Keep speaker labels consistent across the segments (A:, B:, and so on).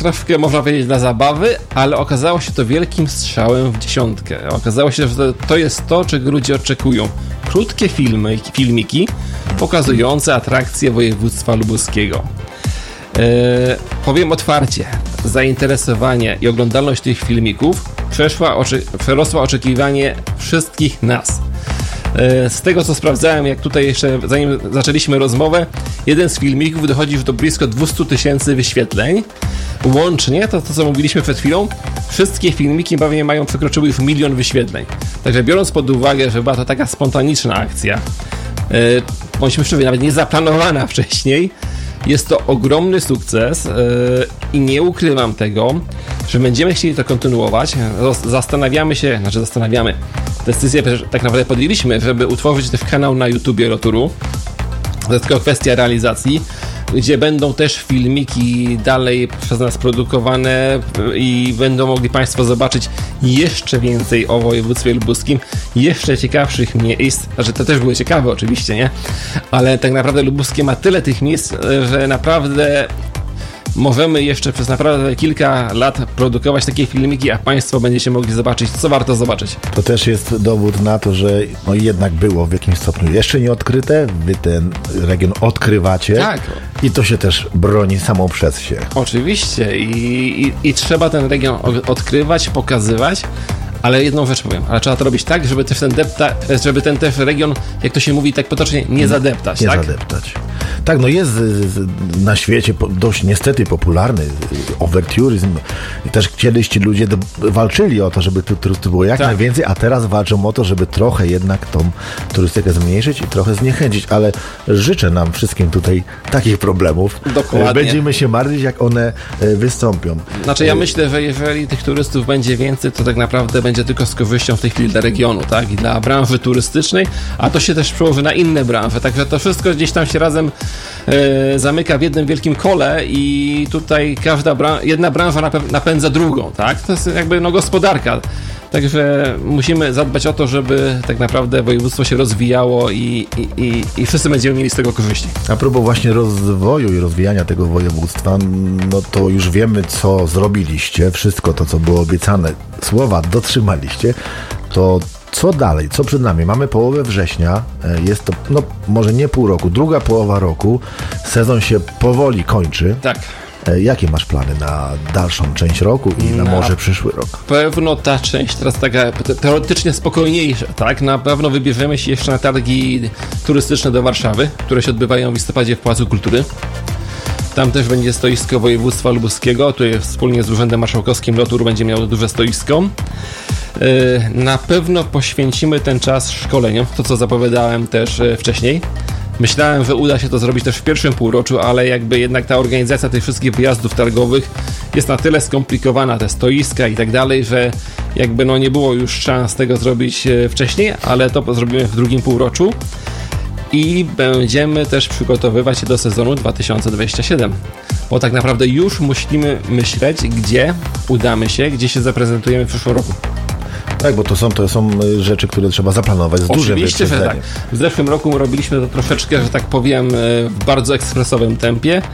A: troszkę można powiedzieć dla zabawy, ale okazało się to wielkim strzałem w dziesiątkę. Okazało się, że to jest to, czego ludzie oczekują. Krótkie filmiki pokazujące atrakcje województwa lubuskiego. Powiem otwarcie, zainteresowanie i oglądalność tych filmików przerosła oczekiwanie wszystkich nas. Z tego, co sprawdzałem, jak tutaj jeszcze, zanim zaczęliśmy rozmowę, jeden z filmików dochodzi już do blisko 200 000 wyświetleń. Łącznie, to co mówiliśmy przed chwilą, wszystkie filmiki pewnie przekroczyły już 1 000 000 wyświetleń. Także biorąc pod uwagę, że była to taka spontaniczna akcja, bądźmy szczerzy, nawet nie zaplanowana wcześniej, jest to ogromny sukces i nie ukrywam tego, że będziemy chcieli to kontynuować. Zastanawiamy, decyzję tak naprawdę podjęliśmy, żeby utworzyć też kanał na YouTubie Loturu. To jest tylko kwestia realizacji, gdzie będą też filmiki dalej przez nas produkowane i będą mogli Państwo zobaczyć jeszcze więcej o województwie lubuskim, jeszcze ciekawszych miejsc, że to też były ciekawe oczywiście, nie? Ale tak naprawdę lubuskie ma tyle tych miejsc, że naprawdę możemy jeszcze przez naprawdę kilka lat produkować takie filmiki, a Państwo będziecie mogli zobaczyć, co warto zobaczyć.
B: To też jest dowód na to, że jednak było w jakimś stopniu jeszcze nie odkryte, wy ten region odkrywacie.
A: Tak.
B: I to się też broni samo przez się.
A: Oczywiście i trzeba ten region odkrywać, pokazywać. Ale jedną rzecz powiem, ale trzeba to robić tak, żeby ten też region, jak to się mówi tak potocznie, nie zadeptać.
B: Nie zadeptać. Tak, no jest na świecie dość niestety popularny overtouryzm. I też kiedyś ci ludzie walczyli o to, żeby turystów było jak najwięcej, a teraz walczą o to, żeby trochę jednak tą turystykę zmniejszyć i trochę zniechęcić, ale życzę nam wszystkim tutaj takich problemów.
A: Dokładnie.
B: Będziemy się martwić, jak one wystąpią.
A: Znaczy ja myślę, że jeżeli tych turystów będzie więcej, to tak naprawdę będzie tylko z korzyścią w tej chwili dla regionu, tak? I dla branży turystycznej, a to się też przełoży na inne branże, także to wszystko gdzieś tam się razem zamyka w jednym wielkim kole i tutaj jedna branża napędza drugą, tak? To jest jakby gospodarka. Także musimy zadbać o to, żeby tak naprawdę województwo się rozwijało i wszyscy będziemy mieli z tego korzyści.
B: A propos właśnie rozwoju i rozwijania tego województwa, no to już wiemy, co zrobiliście, wszystko to, co było obiecane, słowa dotrzymaliście, to co dalej? Co przed nami? Mamy połowę września, jest to, może nie pół roku, druga połowa roku, sezon się powoli kończy.
A: Tak.
B: Jakie masz plany na dalszą część roku i na może przyszły rok?
A: Pewno ta część teraz taka teoretycznie spokojniejsza, tak? Na pewno wybierzemy się jeszcze na targi turystyczne do Warszawy, które się odbywają w listopadzie w Pałacu Kultury. Tam też będzie stoisko województwa lubuskiego, tutaj wspólnie z Urzędem Marszałkowskim Lotur będzie miało duże stoisko. Na pewno poświęcimy ten czas szkoleniom, to co zapowiadałem też wcześniej. Myślałem, że uda się to zrobić też w pierwszym półroczu, ale jakby jednak ta organizacja tych wszystkich wyjazdów targowych jest na tyle skomplikowana, te stoiska i tak dalej, że jakby nie było już szans tego zrobić wcześniej, ale to zrobimy w drugim półroczu. I będziemy też przygotowywać się do sezonu 2027, bo tak naprawdę już musimy myśleć, gdzie udamy się, gdzie się zaprezentujemy w przyszłym roku.
B: Tak, bo to są rzeczy, które trzeba zaplanować z dużym wyprzedzeniem.
A: Że tak. W zeszłym roku robiliśmy to troszeczkę, że tak powiem, w bardzo ekspresowym tempie.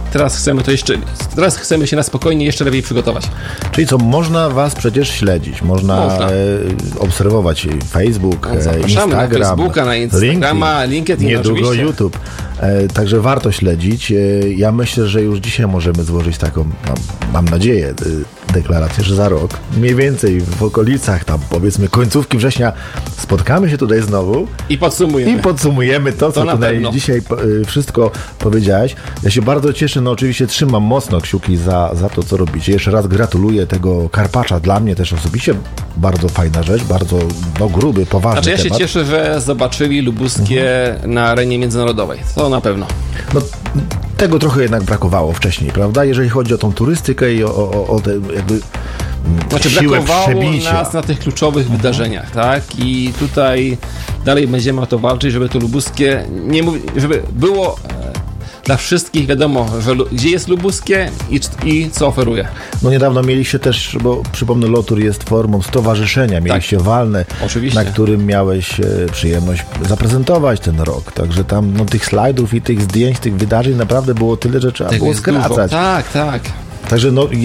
A: Teraz chcemy się na spokojnie jeszcze lepiej przygotować.
B: Czyli co, można was przecież śledzić, można. Obserwować Facebook, Instagram,
A: na Facebooka, na Instagrama, LinkedIn,
B: niedługo
A: oczywiście.
B: YouTube. Także warto śledzić. Ja myślę, że już dzisiaj możemy złożyć taką, mam nadzieję, deklarację, że za rok, mniej więcej w okolicach tam powiedzmy końcówki września spotkamy się tutaj znowu
A: i podsumujemy
B: to, co tutaj dzisiaj wszystko powiedziałeś. Ja się bardzo cieszę, oczywiście trzymam mocno kciuki za to, co robicie. Jeszcze raz gratuluję tego karpacza. Dla mnie też osobiście bardzo fajna rzecz, bardzo gruby, poważny temat.
A: Ja się cieszę, że zobaczyli lubuskie na arenie międzynarodowej. To na pewno.
B: Tego trochę jednak brakowało wcześniej, prawda? Jeżeli chodzi o tą turystykę i o te jakby siłę przebicia.
A: Nas na tych kluczowych wydarzeniach, tak? I tutaj dalej będziemy o to walczyć, żeby to lubuskie, żeby było dla wszystkich wiadomo, gdzie jest lubuskie i co oferuje.
B: Niedawno mieliście też, bo przypomnę, Lotur jest formą stowarzyszenia, mieliście walne,
A: oczywiście,
B: na którym miałeś przyjemność zaprezentować ten rok. Także tam tych slajdów i tych zdjęć, tych wydarzeń naprawdę było tyle, że trzeba było skracać.
A: Tak.
B: Także